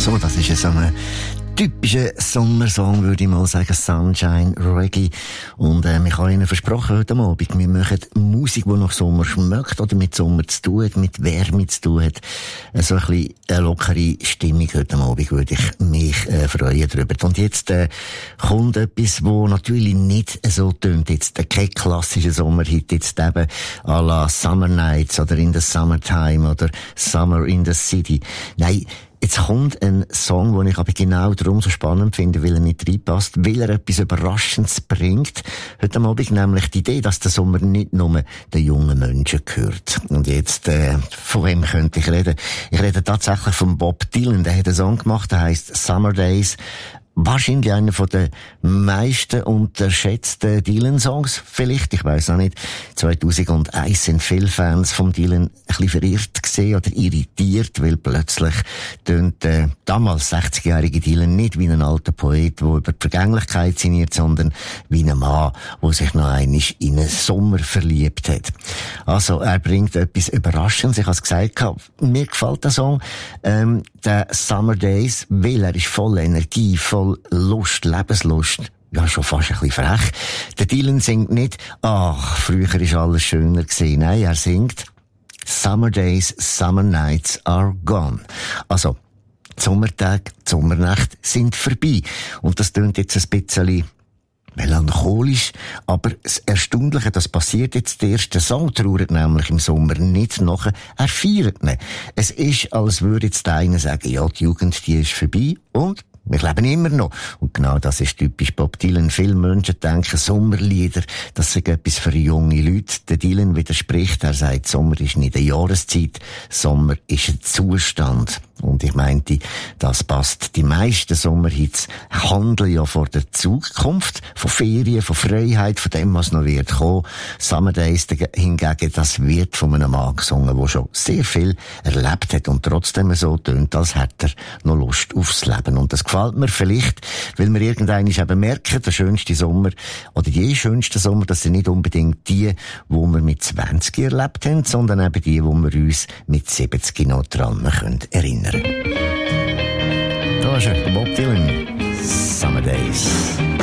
So, das ist so ein typischer Sommersong, würde ich mal sagen. Sunshine Reggae. Und ich habe Ihnen versprochen heute Abend, wir machen Musik, die nach Sommer schmeckt oder mit Sommer zu tun hat, mit Wärme zu tun hat. So ein bisschen eine lockere Stimmung heute Abend würde ich mich freuen darüber. Und jetzt kommt etwas, wo natürlich nicht so tönt. Jetzt kein klassischer Sommerhit, jetzt eben à la Summer Nights oder In the Summertime oder Summer in the City. Nein, jetzt kommt ein Song, den ich aber genau darum so spannend finde, weil er nicht reinpasst, weil er etwas Überraschendes bringt. Heute Abend nämlich die Idee, dass der Sommer nicht nur den jungen Menschen gehört. Und jetzt, von wem könnte ich reden? Ich rede tatsächlich von Bob Dylan. Der hat einen Song gemacht, der heisst Summer Days. Wahrscheinlich einer von den meisten unterschätzten Dylan-Songs. Vielleicht, ich weiss auch nicht. 2001 sind viele Fans vom Dylan ein bisschen verirrt gesehen oder irritiert, weil plötzlich tönt damals 60-jährige Dylan nicht wie ein alter Poet, der über die Vergänglichkeit sinniert, sondern wie ein Mann, der sich noch einmal in einen Sommer verliebt hat. Also, er bringt etwas Überraschendes. Ich habe es gesagt, mir gefällt der Song, der Summer Days, weil er ist voll Energie, voll Lust, Lebenslust. Ja, schon fast ein bisschen frech. Der Dylan singt nicht, ach, früher ist alles schöner gewesen. Nein, er singt, Summer Days, Summer Nights are gone. Also, die Sommertage, die Sommernächte sind vorbei. Und das tönt jetzt ein bisschen melancholisch, aber das Erstaunliche, das passiert jetzt, der erste Song trauert nämlich im Sommer nicht nachher, er feiert ihn. Es ist, als würde jetzt der eine sagen, ja, die Jugend, die ist vorbei und wir leben immer noch. Und genau das ist typisch Bob Dylan. Viele Menschen denken, Sommerlieder, das sind etwas für junge Leute. Der Dylan widerspricht, er sagt, Sommer ist nicht eine Jahreszeit, Sommer ist ein Zustand. Und ich meinte, das passt. Die meisten Sommerhits handeln ja von der Zukunft, von Ferien, von Freiheit, von dem, was noch wird kommen. Summer Days hingegen, das wird von einem Mann gesungen, der schon sehr viel erlebt hat und trotzdem so tönt, als hätte er noch Lust aufs Leben. Und das gefällt mir vielleicht, weil wir irgendwann eben merken, der schönste Sommer oder die schönsten Sommer, das sind nicht unbedingt die, die wir mit 20 erlebt haben, sondern eben die, wo wir uns mit 70 noch dran erinnern können. Da ist er, Bob Dylan, Summer Days.